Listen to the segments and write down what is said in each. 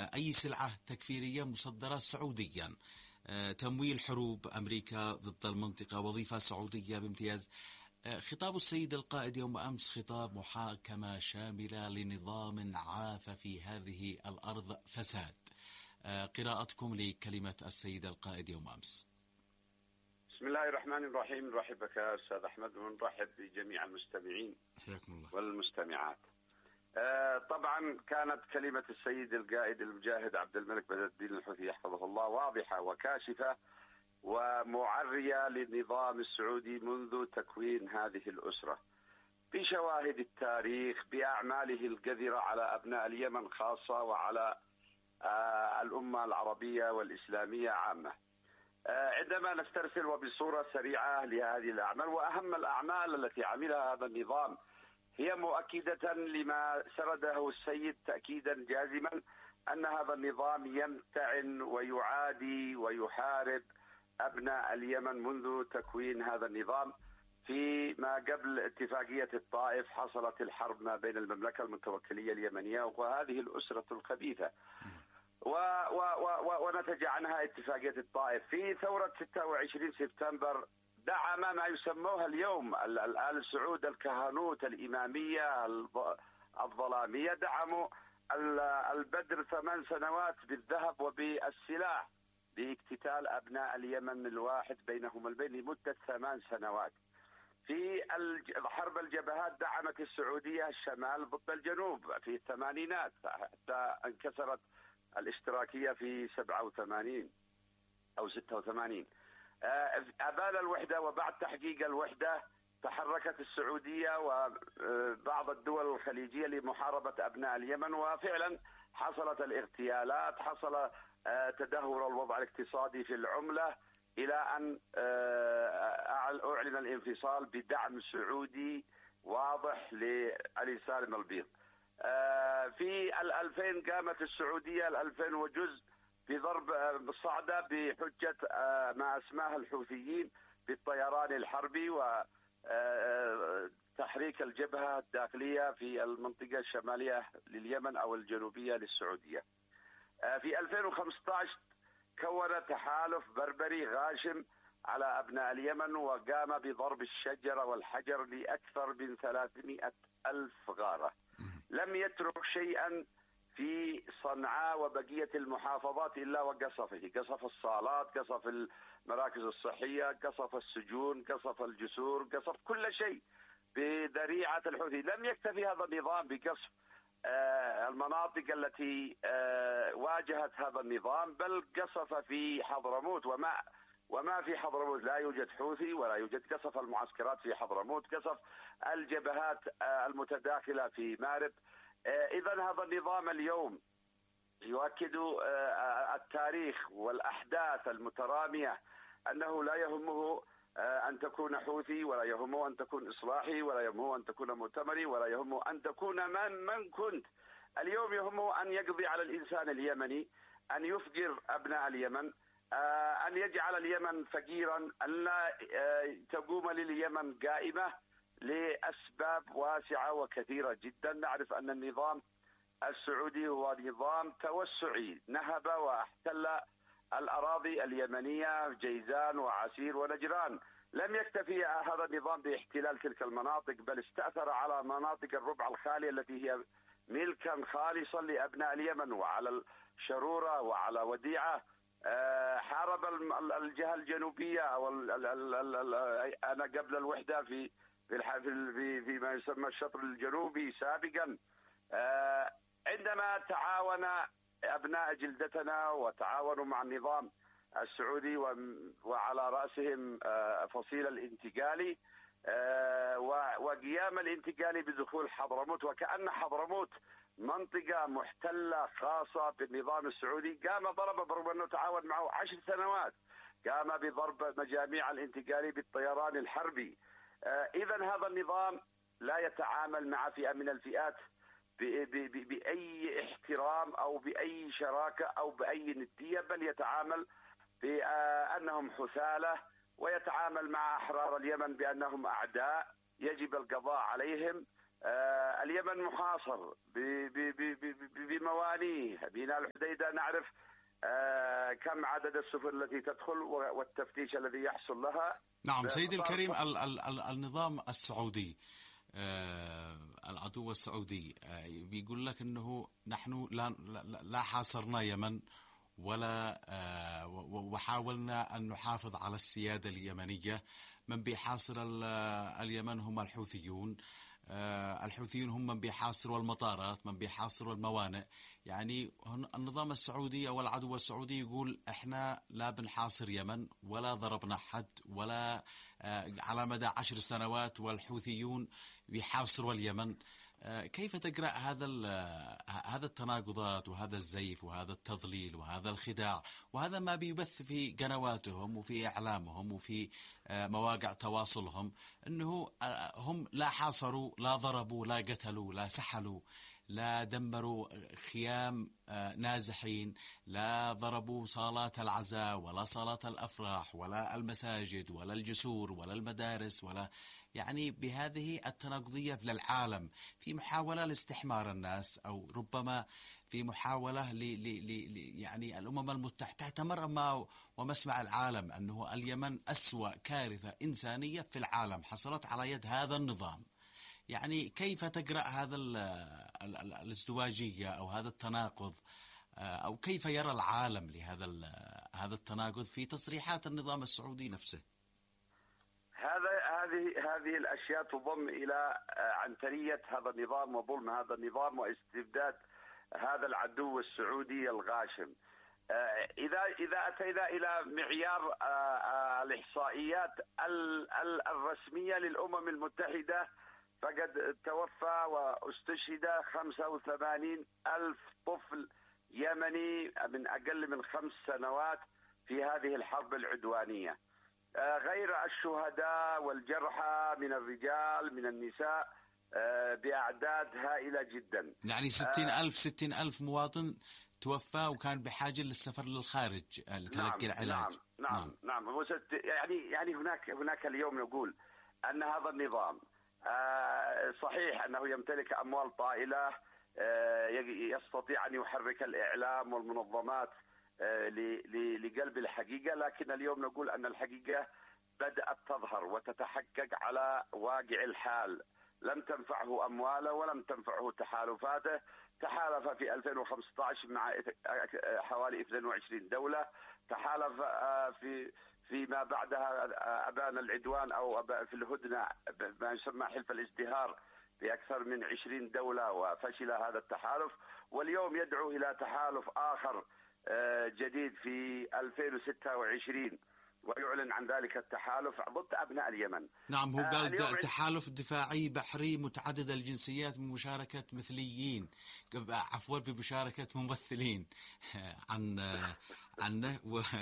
أي سلعة تكفيرية مصدرة سعوديا، تمويل حروب أمريكا ضد المنطقة، وظيفة سعودية بامتياز. خطاب السيد القائد يوم أمس خطاب محاكمة شاملة لنظام عاف في هذه الأرض فساد. قراءتكم لكلمة السيد القائد يوم أمس. بسم الله الرحمن الرحيم. نرحب بك أستاذ أحمد ونرحب بجميع المستمعين حياكم الله والمستمعات. طبعا كانت كلمة السيد القائد المجاهد عبد الملك بدر الدين الحوثي يحفظه الله واضحة وكاشفة ومعرية للنظام السعودي منذ تكوين هذه الأسرة، بشواهد التاريخ، بأعماله القذرة على أبناء اليمن خاصة وعلى الأمة العربية والإسلامية عامة. عندما نسترسل وبصورة سريعة لهذه الأعمال، وأهم الأعمال التي عملها هذا النظام هي مؤكدة لما سرده السيد تأكيدا جازما أن هذا النظام يمتعن ويعادي ويحارب أبناء اليمن منذ تكوين هذا النظام. فيما قبل اتفاقية الطائف حصلت الحرب ما بين المملكة المتوكلية اليمنية وهذه الأسرة الخبيثة، ونتج عنها اتفاقية الطائف. في ثورة 26 سبتمبر دعم ما يسموها اليوم آل سعود الكهنوت الإمامية الظلامية، دعموا البدر 8 سنوات بالذهب وبالسلاح باقتتال أبناء اليمن الواحد بينهم البين لمدة 8 سنوات. في حرب الجبهات دعمت السعودية الشمال ضد الجنوب في الثمانينات حتى انكسرت الاشتراكية في 87 أو 86. أبان الوحدة وبعد تحقيق الوحدة تحركت السعودية وبعض الدول الخليجية لمحاربة أبناء اليمن، وفعلا حصلت الاغتيالات، حصل تدهور الوضع الاقتصادي في العملة إلى أن أعلن الانفصال بدعم سعودي واضح لعلي سالم البيض. في 2000 قامت السعودية 2000 وجزء بضرب الصعدة بحجة ما اسماه الحوثيين بالطيران الحربي وتحريك الجبهة الداخلية في المنطقة الشمالية لليمن أو الجنوبية للسعودية. في 2015 كون تحالف بربري غاشم على أبناء اليمن وقام بضرب الشجر والحجر لأكثر من 300,000 غارة. لم يترك شيئا في صنعاء وبقية المحافظات إلا وقصفه، قصف الصالات، قصف المراكز الصحية، قصف السجون، قصف الجسور، قصف كل شيء بذريعة الحوثي. لم يكتفي هذا النظام بقصف المناطق التي واجهت هذا النظام، بل قصف في حضرموت وما في حضرموت لا يوجد حوثي ولا يوجد. قصف المعسكرات في حضرموت، قصف الجبهات المتداخلة في مارب. إذن هذا النظام اليوم يؤكد التاريخ والأحداث المترامية أنه لا يهمه أن تكون حوثي، ولا يهمه أن تكون إصلاحي، ولا يهمه أن تكون مؤتمري، ولا يهمه أن تكون من كنت. اليوم يهمه أن يقضي على الإنسان اليمني، أن يفجر أبناء اليمن، أن يجعل اليمن فقيرا، أن لا تقوم لليمن قائمة لأسباب واسعة وكثيرة جدا. نعرف أن النظام السعودي هو نظام توسعي، نهب واحتل الأراضي اليمنية جيزان وعسير ونجران. لم يكتفي هذا النظام باحتلال تلك المناطق، بل استأثر على مناطق الربع الخالي التي هي ملكا خالصا لأبناء اليمن، وعلى الشرورة وعلى وديعة. حارب الجهة الجنوبية أو أنا قبل الوحدة في ما يسمى الشطر الجنوبي سابقا. عندما تعاون أبناء جلدتنا وتعاونوا مع النظام السعودي وعلى رأسهم فصيل الانتقالي وقيام الانتقالي بدخول حضرموت، وكأن حضرموت منطقة محتلة خاصة بالنظام السعودي، قام ضرب برغم أنه تعاون معه 10 سنوات، قام بضرب مجاميع الانتقالي بالطيران الحربي. إذن هذا النظام لا يتعامل مع فئة من الفئات بأي احترام أو بأي شراكة أو بأي ندية، بل يتعامل بأنهم حثالة، ويتعامل مع أحرار اليمن بأنهم أعداء يجب القضاء عليهم اليمن محاصر بموانيه. ميناء الحديدة نعرف كم عدد السفن التي تدخل والتفتيش الذي يحصل لها. نعم سيدي الكريم، النظام السعودي، العدو السعودي بيقول لك أنه نحن لا حاصرنا يمن وحاولنا أن نحافظ على السيادة اليمنية. من بيحاصر اليمن هم الحوثيون. الحوثيون هم من بيحاصروا المطارات، من بيحاصروا الموانئ. يعني النظام السعودي أو العدو السعودي يقول إحنا لا بنحاصر يمن ولا ضربنا حد ولا على مدى 10 سنوات والحوثيون بيحاصروا اليمن. كيف تقرأ هذا التناقضات وهذا الزيف وهذا التضليل وهذا الخداع وهذا ما بيبث في قنواتهم وفي إعلامهم وفي مواقع تواصلهم، أنه هم لا حاصروا لا ضربوا لا قتلوا لا سحلوا لا دمروا خيام نازحين، لا ضربوا صالات العزاء ولا صالات الأفراح ولا المساجد ولا الجسور ولا المدارس ولا يعني بهذه التناقضية للعالم في محاولة لاستحمار الناس، أو ربما في محاولة يعني الأمم المتحدة تحتمر ومسمع العالم أنه اليمن أسوأ كارثة إنسانية في العالم حصلت على يد هذا النظام. يعني كيف تقرأ هذا الازدواجية أو هذا التناقض، أو كيف يرى العالم هذا التناقض في تصريحات النظام السعودي نفسه؟ هذه الأشياء تضم إلى عنترية هذا النظام وظلم هذا النظام واستبداد هذا العدو السعودي الغاشم. إذا أتينا إلى معيار الإحصائيات الرسمية للأمم المتحدة، فقد توفى واستشهد 85 ألف طفل يمني من أقل من 5 سنوات في هذه الحرب العدوانية، غير الشهداء والجرحى من الرجال من النساء بأعداد هائلة جدا. يعني 60 ألف مواطن توفى وكان بحاجة للسفر للخارج لتلقي العلاج. نعم. يعني هناك اليوم نقول أن هذا النظام صحيح أنه يمتلك أموال طائلة، يستطيع أن يحرك الإعلام والمنظمات لقلب الحقيقة، لكن اليوم نقول أن الحقيقة بدأت تظهر وتتحقق على واقع الحال. لم تنفعه أمواله ولم تنفعه تحالفاته. تحالف في 2015 مع حوالي 22 دولة، تحالف فيما بعدها أبان العدوان أو في الهدنة ما يسمى حلف الازدهار بأكثر من 20 دولة وفشل هذا التحالف، واليوم يدعو إلى تحالف آخر جديد في 2026 ويعلن عن ذلك التحالف ضد أبناء اليمن. نعم، هو قال تحالف دفاعي بحري متعدد الجنسيات بمشاركة مثليين، عفوا بمشاركة ممثلين عنه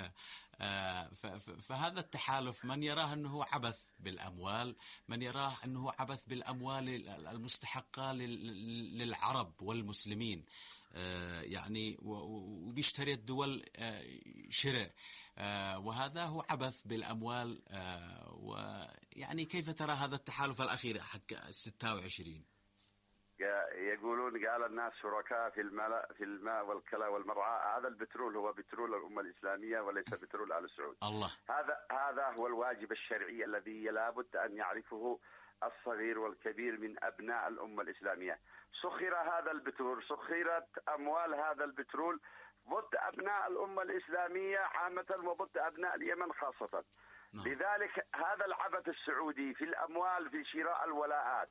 فهذا التحالف من يراه أنه عبث بالأموال، من يراه أنه عبث بالأموال المستحقة للعرب والمسلمين، يعني وبيشتري الدول شراء، وهذا هو عبث بالأموال. ويعني كيف ترى هذا التحالف الأخير حق 26؟ يقولون قال الناس شركاء في الماء والكلى والمرعى. هذا البترول هو بترول الأمة الإسلامية وليس بترول آل سعود. الله. هذا هو الواجب الشرعي الذي لابد أن يعرفه الصغير والكبير من أبناء الأمة الإسلامية. سخر هذا البترول، سخرت أموال هذا البترول ضد أبناء الأمة الإسلامية عامة وضد أبناء اليمن خاصة. لذلك هذا العبث السعودي في الأموال في شراء الولاءات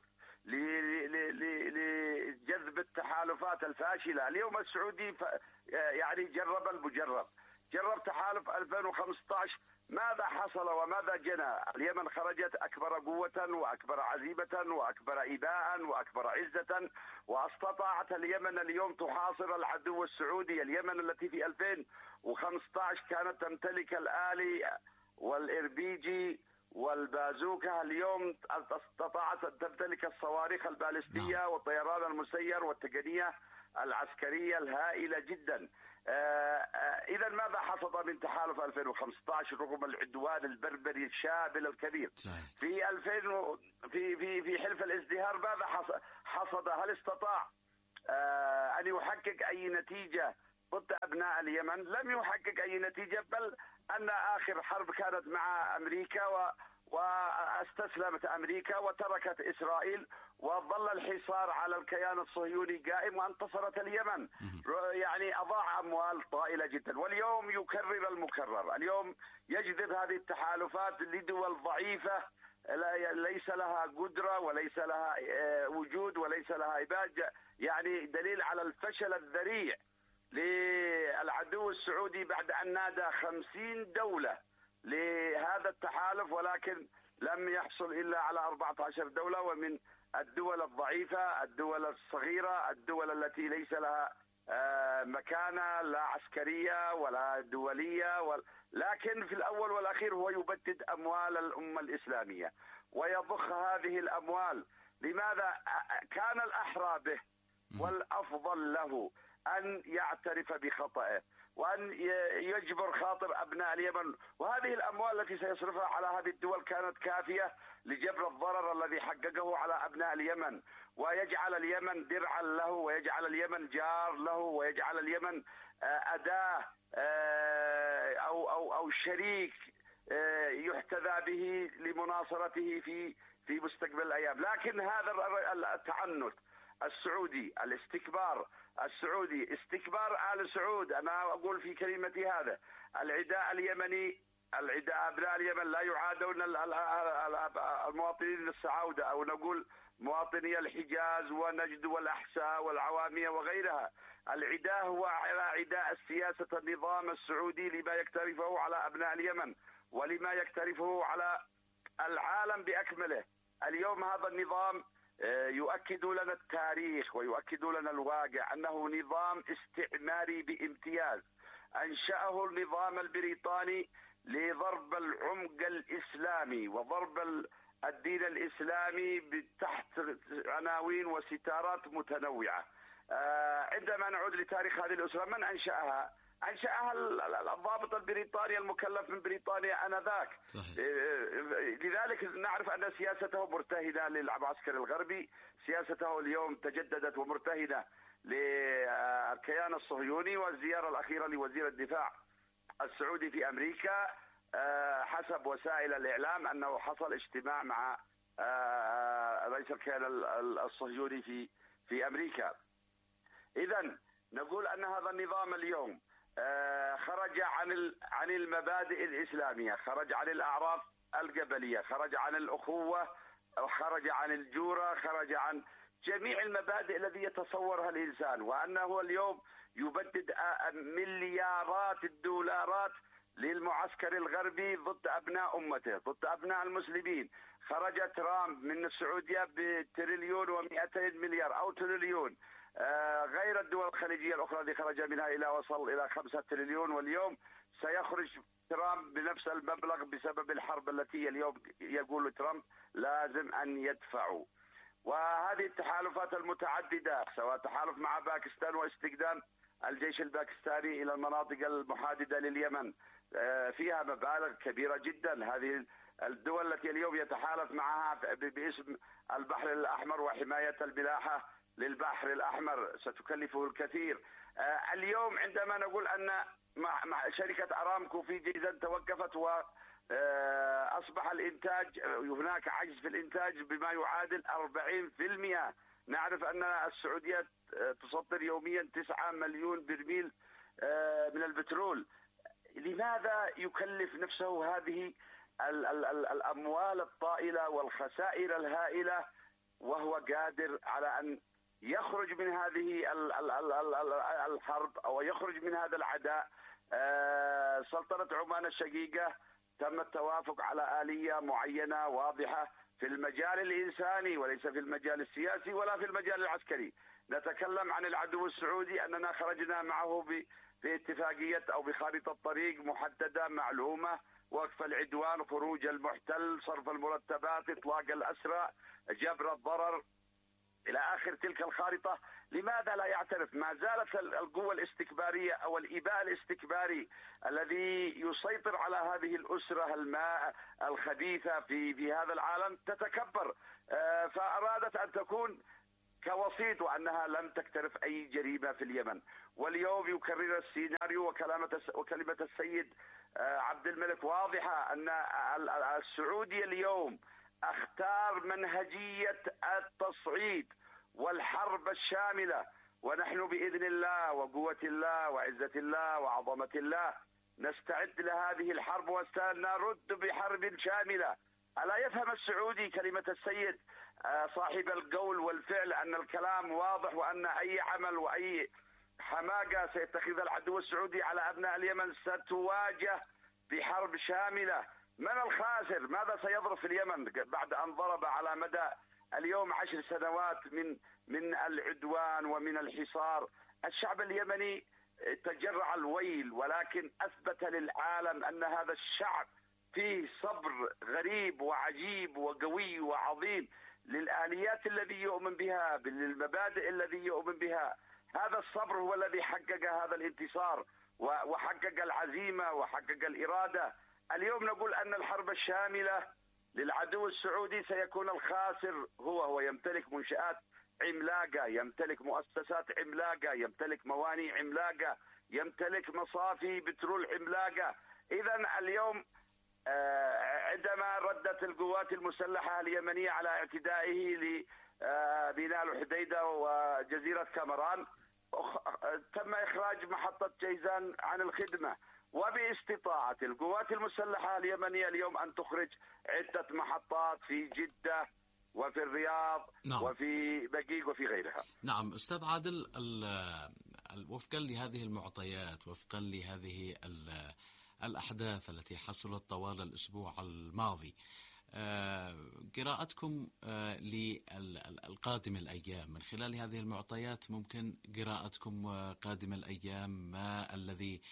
لجذب التحالفات الفاشلة. اليوم السعودي يعني جرب المجرب، جرب تحالف 2015. ماذا حصل وماذا جنى؟ اليمن خرجت أكبر قوة وأكبر عزيمة وأكبر إباء وأكبر عزة، واستطاعت اليمن اليوم تحاصر العدو السعودي. اليمن التي في 2015 كانت تمتلك الآلي والإربيجي والبازوكا، اليوم استطاعت أن تمتلك الصواريخ البالستية والطيران المسير والتقنية العسكرية الهائلة جدا. إذا ماذا حصل من تحالف 2015 رغم العدوان البربري الشامل الكبير؟ في 2000 في حلف الازدهار ماذا حصل؟ هل استطاع أن يحقق أي نتيجة ضد أبناء اليمن؟ لم يحقق أي نتيجة، بل أن آخر حرب كانت مع أمريكا واستسلمت أمريكا وتركت إسرائيل، وظل الحصار على الكيان الصهيوني قائم، وانتصرت اليمن. يعني أضاع أموال طائلة جدا، واليوم يكرر المكرر. اليوم يجذب هذه التحالفات لدول ضعيفة ليس لها قدرة وليس لها وجود وليس لها إباج، يعني دليل على الفشل الذريع للعدو السعودي بعد أن نادى 50 دولة لهذا التحالف، ولكن لم يحصل إلا على 14 دولة، ومن الدول الضعيفة، الدول الصغيرة، الدول التي ليس لها مكانة لا عسكرية ولا دولية، لكن في الأول والأخير هو يبدد أموال الأمة الإسلامية ويضخ هذه الأموال. لماذا؟ كان الأحرى به والأفضل له أن يعترف بخطئه وأن يجبر خاطر أبناء اليمن، وهذه الأموال التي سيصرفها على هذه الدول كانت كافية لجبر الضرر الذي حققه على أبناء اليمن، ويجعل اليمن درعا له، ويجعل اليمن جار له، ويجعل اليمن أداة أو شريك يحتذى به لمناصرته في مستقبل الأيام. لكن هذا التعنت السعودي، الاستكبار السعودي، استكبار آل سعود، أنا أقول في كلمتي هذا العداء اليمني، العداء أبناء اليمن لا يعادون المواطنين السعودة، أو نقول مواطني الحجاز ونجد والأحساء والعوامية وغيرها. العداء هو على عداء السياسة النظام السعودي لما يكترفه على أبناء اليمن ولما يكترفه على العالم بأكمله. اليوم هذا النظام يؤكد لنا التاريخ ويؤكد لنا الواقع أنه نظام استعماري بامتياز أنشأه النظام البريطاني لضرب العمق الإسلامي وضرب الدين الإسلامي تحت عناوين وستارات متنوعة. عندما نعود لتاريخ هذه الأسرة، من أنشأها؟ أنشأها الضابط البريطاني المكلف من بريطانيا آنذاك. لذلك نعرف أن سياسته مرتهنة للعسكر الغربي، سياسته اليوم تجددت ومرتهنة للكيان الصهيوني. والزيارة الأخيرة لوزير الدفاع السعودي في أمريكا حسب وسائل الإعلام أنه حصل اجتماع مع رئيس الكيان الصهيوني في أمريكا. إذن نقول أن هذا النظام اليوم خرج عن المبادئ الإسلامية، خرج عن الأعراف القبلية، خرج عن الأخوة، خرج عن الجورة، خرج عن جميع المبادئ التي يتصورها الإنسان، وأنه اليوم يبدد مليارات الدولارات للمعسكر الغربي ضد أبناء أمته، ضد أبناء المسلمين. خرج ترامب من السعودية بتريليون و200 مليار أو تريليون، غير الدول الخليجية الأخرى التي خرج منها إلى وصل إلى 5 تريليون، واليوم سيخرج ترامب بنفس المبلغ بسبب الحرب التي اليوم يقول ترامب لازم أن يدفعوا. وهذه التحالفات المتعددة، سواء تحالف مع باكستان واستخدام الجيش الباكستاني إلى المناطق المحاددة لليمن، فيها مبالغ كبيرة جدا. هذه الدول التي اليوم يتحالف معها باسم البحر الأحمر وحماية الملاحة للبحر الأحمر ستكلفه الكثير. اليوم عندما نقول أن شركة أرامكو في جيزان توقفت وأصبح الإنتاج هناك عجز في الإنتاج بما يعادل 40%. نعرف أن السعودية تصدر يوميا 9 مليون برميل من البترول. لماذا يكلف نفسه هذه الأموال الطائلة والخسائر الهائلة وهو قادر على أن يخرج من هذه الحرب أو يخرج من هذا العداء؟ سلطنة عمان الشقيقة تم التوافق على آلية معينة واضحة في المجال الإنساني وليس في المجال السياسي ولا في المجال العسكري. نتكلم عن العدو السعودي أننا خرجنا معه باتفاقية أو بخارطة طريق محددة معلومة: وقف العدوان، خروج المحتل، صرف المرتبات، إطلاق الأسرى، جبر الضرر إلى آخر تلك الخارطة. لماذا لا يعترف؟ ما زالت القوة الاستكبارية أو الإباء الاستكباري الذي يسيطر على هذه الأسرة الماء الخبيثة في هذا العالم تتكبر، فأرادت أن تكون كوسيط، وأنها لم تقترف أي جريمة في اليمن. واليوم يكرر السيناريو وكلمة السيد عبد الملك واضحة، أن السعودي اليوم اختار منهجية التصعيد والحرب الشاملة، ونحن بإذن الله وقوة الله وعزة الله وعظمة الله نستعد لهذه الحرب وسنرد بحرب شاملة. ألا يفهم السعودي كلمة السيد صاحب القول والفعل أن الكلام واضح، وأن أي عمل وأي حماقة سيتخذها العدو السعودي على أبناء اليمن ستواجه بحرب شاملة؟ من الخاسر؟ ماذا سيضرب في اليمن بعد أن ضرب على مدى اليوم 10 سنوات من العدوان ومن الحصار؟ الشعب اليمني تجرع الويل، ولكن أثبت للعالم أن هذا الشعب فيه صبر غريب وعجيب وقوي وعظيم للآليات الذي يؤمن بها، للمبادئ الذي يؤمن بها. هذا الصبر هو الذي حقق هذا الانتصار وحقق العزيمة وحقق الإرادة. اليوم نقول أن الحرب الشاملة للعدو السعودي سيكون الخاسر هو يمتلك منشآت عملاقة، يمتلك مؤسسات عملاقة، يمتلك موانئ عملاقة، يمتلك مصافي بترول عملاقة. إذن اليوم عندما ردت القوات المسلحة اليمنية على اعتدائه لبناء الحديدة وجزيرة كامران، تم إخراج محطة جيزان عن الخدمة، وباستطاعة القوات المسلحة اليمنية اليوم أن تخرج عدة محطات في جدة وفي الرياض وفي بقيق وفي غيرها. نعم أستاذ عادل، وفقا لهذه المعطيات، وفقا لهذه الأحداث التي حصلت طوال الأسبوع الماضي، قراءتكم للقادم الأيام من خلال هذه المعطيات، ممكن قراءتكم قادم الأيام، ما الذي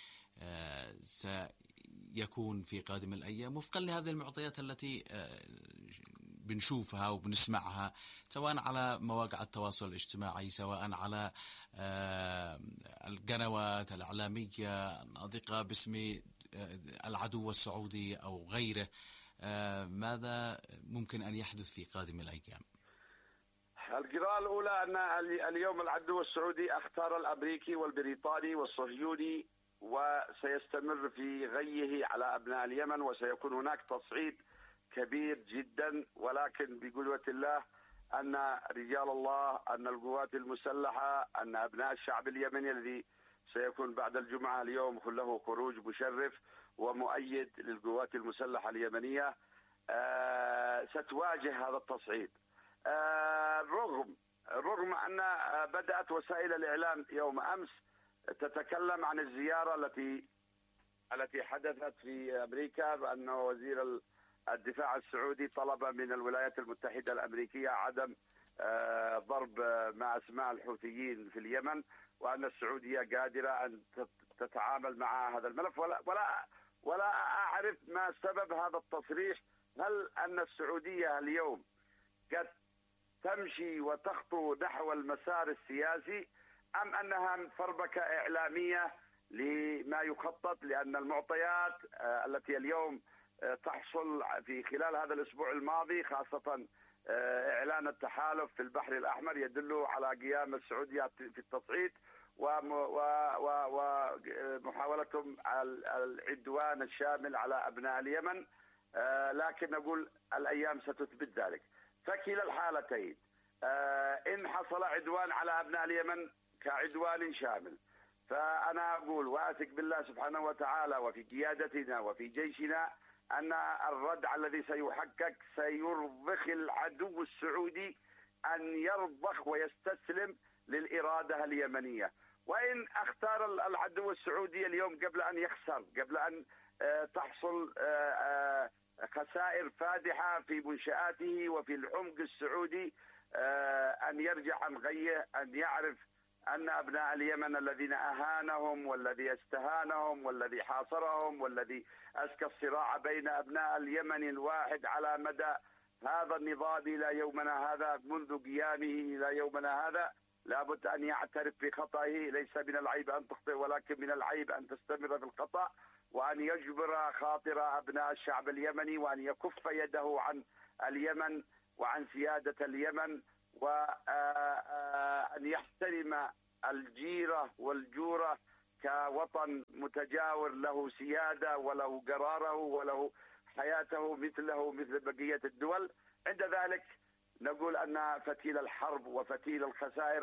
سيكون في قادم الأيام وفقا لهذه المعطيات التي بنشوفها وبنسمعها، سواء على مواقع التواصل الاجتماعي، سواء على القنوات الإعلامية الناطقة باسم العدو السعودي أو غيره. ماذا ممكن أن يحدث في قادم الأيام؟ القراءة الأولى أن اليوم العدو السعودي اختار الأمريكي والبريطاني والصهيوني، وسيستمر في غيه على أبناء اليمن، وسيكون هناك تصعيد كبير جدا. ولكن بقوة الله أن رجال الله، أن القوات المسلحة، أن أبناء الشعب اليمني الذي سيكون بعد الجمعة اليوم له خروج مشرف ومؤيد للقوات المسلحة اليمنية، ستواجه هذا التصعيد. رغم أن بدأت وسائل الإعلام يوم أمس تتكلم عن الزيارة التي حدثت في أمريكا، بأن وزير الدفاع السعودي طلب من الولايات المتحدة الأمريكية عدم ضرب ما أسماه الحوثيين في اليمن، وأن السعودية قادرة أن تتعامل مع هذا الملف. ولا أعرف ما سبب هذا التصريح. هل أن السعودية اليوم قد تمشي وتخطو نحو المسار السياسي، أم أنها فربكة إعلامية لما يخطط؟ لأن المعطيات التي اليوم تحصل في خلال هذا الأسبوع الماضي، خاصة إعلان التحالف في البحر الأحمر، يدل على قيام السعودية في التصعيد ومحاولتهم العدوان الشامل على أبناء اليمن. لكن نقول الأيام ستثبت ذلك. فكلا الحالتين، إن حصل عدوان على أبناء اليمن كعدوان شامل، فأنا أقول وأثق بالله سبحانه وتعالى وفي قيادتنا وفي جيشنا أن الردع الذي سيحقق سيرضخ العدو السعودي أن يرضخ ويستسلم للإرادة اليمنية. وإن اختار العدو السعودي اليوم قبل أن يخسر، قبل أن تحصل خسائر فادحة في منشآته وفي العمق السعودي، أن يرجع عن غيه، أن يعرف أن أبناء اليمن الذين أهانهم والذي استهانهم والذي حاصرهم والذي أسكى الصراع بين أبناء اليمن الواحد على مدى هذا النظام إلى يومنا هذا، منذ قيامه إلى يومنا هذا، لابد أن يعترف بخطئه. ليس من العيب أن تخطئ، ولكن من العيب أن تستمر في الخطأ، وأن يجبر خاطر أبناء الشعب اليمني، وأن يكف يده عن اليمن وعن سيادة اليمن، وأن يحترم الجيرة والجورة كوطن متجاور له سيادة وله قراره وله حياته مثل بقية الدول. عند ذلك نقول أن فتيل الحرب وفتيل الخسائر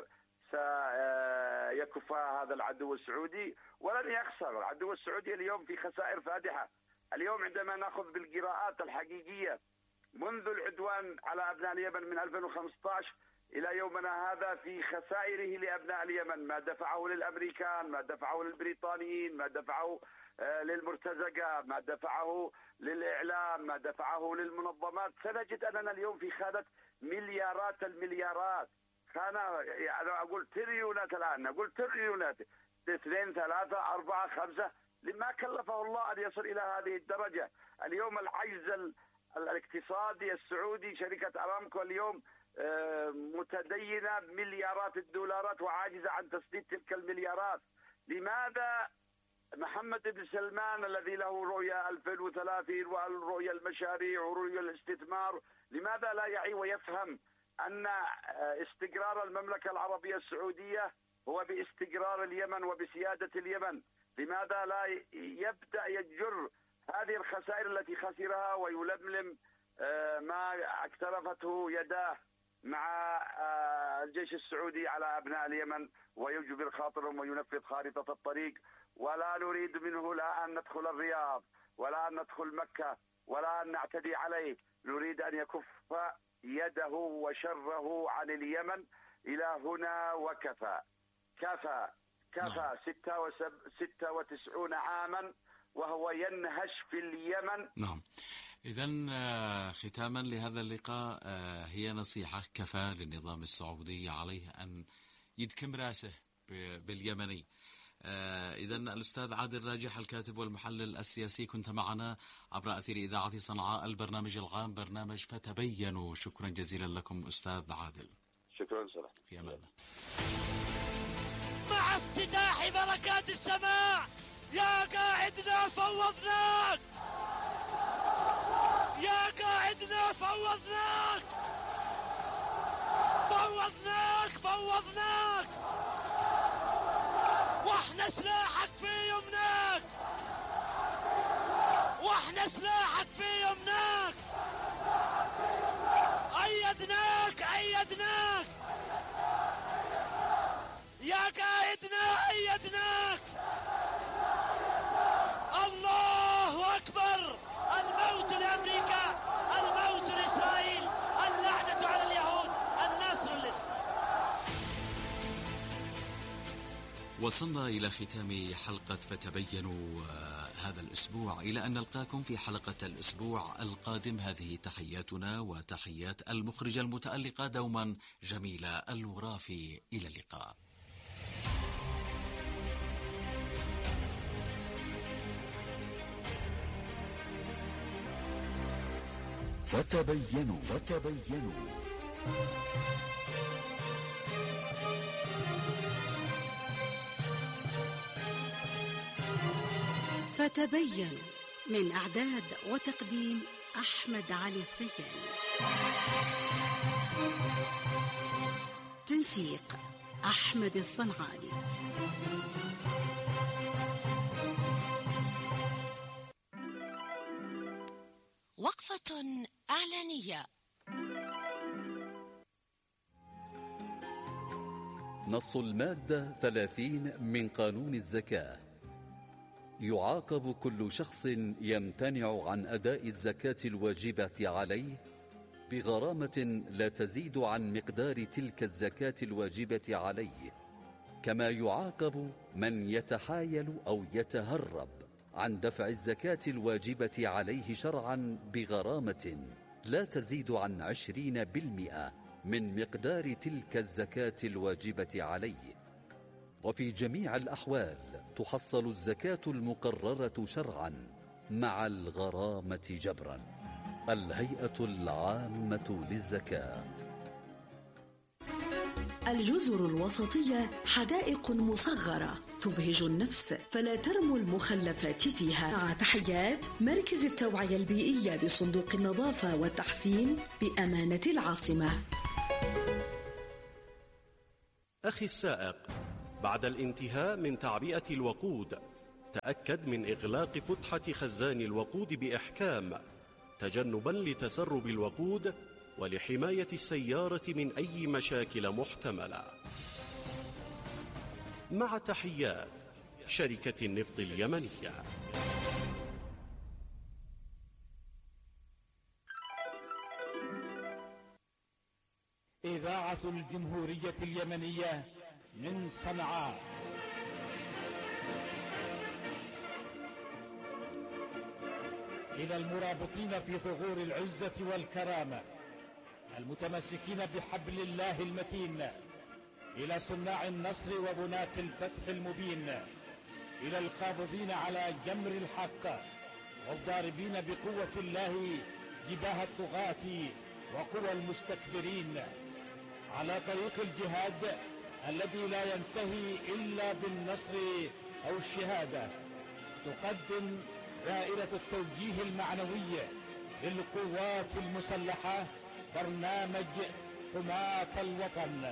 سيكف هذا العدو السعودي ولن يخسر. العدو السعودي اليوم في خسائر فادحة. اليوم عندما نأخذ بالقراءات الحقيقية منذ العدوان على أبناء اليمن من 2015 إلى يومنا هذا، في خسائره لأبناء اليمن، ما دفعه للأمريكان، ما دفعه للبريطانيين، ما دفعه للمرتزقة، ما دفعه للإعلام، ما دفعه للمنظمات، سنجد أننا اليوم في خانة مليارات المليارات. أنا أقول تريليونات الآن، نقول تريليونات، 2 3 4 5. لما كلفه الله أن يصل إلى هذه الدرجة؟ اليوم العجز الاقتصادي السعودي، شركة أرامكو اليوم متدينة بمليارات الدولارات وعاجزة عن تسديد تلك المليارات. لماذا محمد بن سلمان الذي له رؤية 2030 والرؤية المشاريع ورؤية الاستثمار، لماذا لا يعي ويفهم أن استقرار المملكة العربية السعودية هو باستقرار اليمن وبسيادة اليمن؟ لماذا لا يبدأ يجر هذه الخسائر التي خسرها ويلملم ما اقترفته يداه مع الجيش السعودي على أبناء اليمن ويجبر خاطرهم وينفذ خارطة الطريق؟ ولا نريد منه لا أن ندخل الرياض ولا أن ندخل مكة ولا أن نعتدي عليه، نريد أن يكف يده وشره عن اليمن إلى هنا وكفى. كفى 96 عاما وهو ينهش في اليمن. نعم. إذن ختاما لهذا اللقاء، هي نصيحة كفى للنظام السعودي، عليه أن يدكم راسه باليمني. إذن الأستاذ عادل راجح الكاتب والمحلل السياسي، كنت معنا عبر أثير إذاعة صنعاء، البرنامج العام برنامج فتبينوا. شكرا جزيلا لكم أستاذ عادل. شكرا سلام. في أمان الله. مع افتتاح بركات السماع يا قاعدنا فوضناك، يا قاعدنا فوضناك، فوضناك فوضناك، واحنا سلاحك في يمناك، واحنا سلاحك في يمناك، أيدناك أيدناك يا قائدنا، أيدناك. الله أكبر. الموت لأمريكا، الموت لإسرائيل، اللعنة على اليهود، النصر لإسرائيل. وصلنا إلى ختام حلقة فتبينوا هذا الأسبوع، إلى أن نلقاكم في حلقة الأسبوع القادم. هذه تحياتنا وتحيات المخرجة المتألقة دوما جميلة الورافي. إلى اللقاء. فتبينوا. فتبين، من إعداد وتقديم أحمد علي السيال، تنسيق أحمد الصنعاني. وقفة إعلانية. نص المادة 30 من قانون الزكاة: يعاقب كل شخص يمتنع عن أداء الزكاة الواجبة عليه بغرامة لا تزيد عن مقدار تلك الزكاة الواجبة عليه، كما يعاقب من يتحايل أو يتهرب عن دفع الزكاة الواجبة عليه شرعا بغرامة لا تزيد عن 20% من مقدار تلك الزكاة الواجبة عليه. وفي جميع الأحوال تحصل الزكاة المقررة شرعا مع الغرامة جبرا. الهيئة العامة للزكاة. الجزر الوسطية حدائق مصغرة تبهج النفس، فلا ترموا المخلفات فيها. مع تحيات مركز التوعية البيئية بصندوق النظافة والتحسين بأمانة العاصمة. أخي السائق، بعد الانتهاء من تعبئة الوقود تأكد من إغلاق فتحة خزان الوقود بإحكام، تجنبا لتسرب الوقود ولحماية السيارة من أي مشاكل محتملة. مع تحيات شركة النفط اليمنية. إذاعة الجمهورية اليمنية من صنعاء. إلى المرابطين في ثغور العزة والكرامة، المتمسكين بحبل الله المتين، إلى صناع النصر وبناة الفتح المبين، إلى القابضين على جمر الحق والضاربين بقوة الله جباه الطغاة وقوى المستكبرين، على طريق الجهاد الذي لا ينتهي إلا بالنصر أو الشهادة، تقدم دائرة التوجيه المعنوي للقوات المسلحة برنامج حماة الوطن.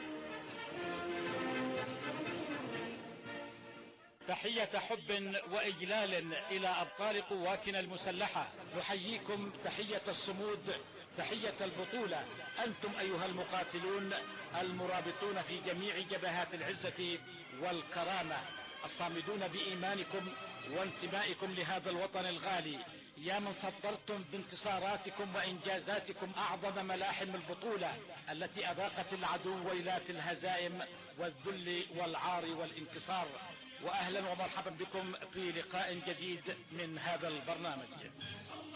تحية حب وإجلال إلى أبطال قواتنا المسلحة، نحييكم تحية الصمود، تحية البطولة. أنتم أيها المقاتلون المرابطون في جميع جبهات العزة والكرامة، الصامدون بإيمانكم وانتمائكم لهذا الوطن الغالي، يا من سطرتم بانتصاراتكم وإنجازاتكم أعظم ملاحم البطولة التي أذاقت العدو ويلات الهزائم والذل والعار والانتصار. وأهلا ومرحبا بكم في لقاء جديد من هذا البرنامج.